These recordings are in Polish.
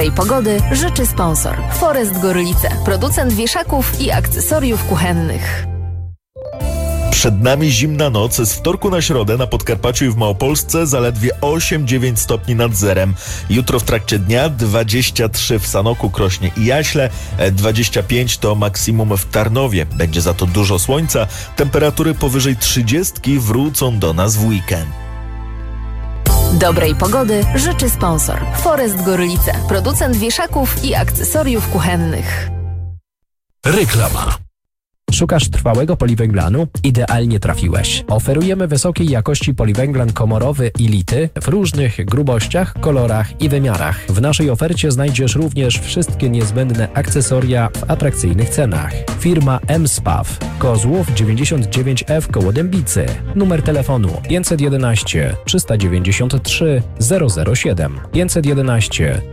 Tej pogody życzy sponsor Forest Gorlice, producent wieszaków i akcesoriów kuchennych. Przed nami zimna noc. Z wtorku na środę na Podkarpaciu i w Małopolsce zaledwie 8-9 stopni nad zerem. Jutro w trakcie dnia 23 w Sanoku, Krośnie i Jaśle, 25 to maksimum w Tarnowie. Będzie za to dużo słońca. Temperatury powyżej 30 wrócą do nas w weekend. Dobrej pogody życzy sponsor Forest Gorlice, producent wieszaków i akcesoriów kuchennych. Reklama. Szukasz trwałego poliwęglanu? Idealnie trafiłeś. Oferujemy wysokiej jakości poliwęglan komorowy i lity w różnych grubościach, kolorach i wymiarach. W naszej ofercie znajdziesz również wszystkie niezbędne akcesoria w atrakcyjnych cenach. Firma M-Spaw, Kozłów 99F koło Dębicy. Numer telefonu 511 393 007. 511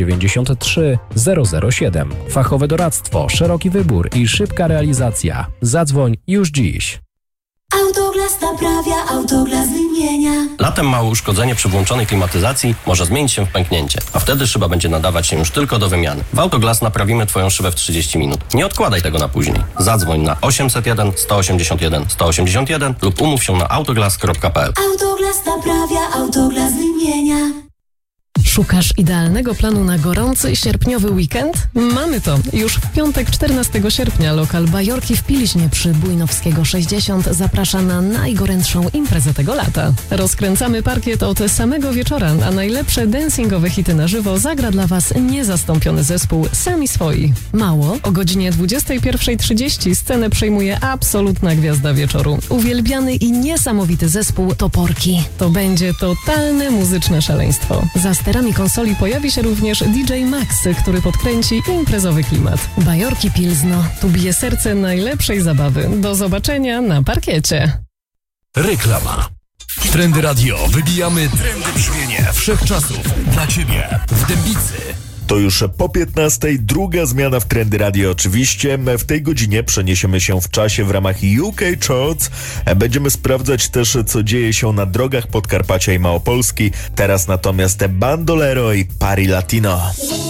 393 007. Fachowe doradztwo, szeroki wybór i szybka realizacja. Zadzwoń już dziś. Autoglas naprawia, Autoglas wymienia. Latem małe uszkodzenie przy włączonej klimatyzacji może zmienić się w pęknięcie, a wtedy szyba będzie nadawać się już tylko do wymiany. W Autoglas naprawimy Twoją szybę w 30 minut. Nie odkładaj tego na później. Zadzwoń na 801 181 181 lub umów się na autoglas.pl. Autoglas naprawia, Autoglas wymienia. Szukasz idealnego planu na gorący sierpniowy weekend? Mamy to! Już w piątek 14 sierpnia lokal Bajorki w Pilźnie przy Bujnowskiego 60 zaprasza na najgorętszą imprezę tego lata. Rozkręcamy parkiet od samego wieczora, a najlepsze dancingowe hity na żywo zagra dla Was niezastąpiony zespół Sami Swoi. Mało, o godzinie 21:30 scenę przejmuje absolutna gwiazda wieczoru. Uwielbiany i niesamowity zespół Toporki. To będzie totalne muzyczne szaleństwo. Za sterami konsoli pojawi się również DJ Max, który podkręci imprezowy klimat. Bajorki Pilzno. Tu bije serce najlepszej zabawy. Do zobaczenia na parkiecie. Reklama. Trendy Radio. Wybijamy trendy brzmienie wszechczasów. Dla Ciebie w Dębicy. To już po 15:00, druga zmiana w Trendy Radio oczywiście. W tej godzinie przeniesiemy się w czasie w ramach UK Charts. Będziemy sprawdzać też, co dzieje się na drogach Podkarpacia i Małopolski. Teraz natomiast Bandolero i Pari Latino.